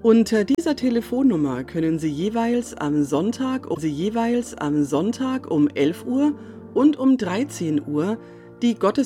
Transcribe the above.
Unter dieser Telefonnummer können Sie jeweils am Sonntag um 11 Uhr und um 13 Uhr die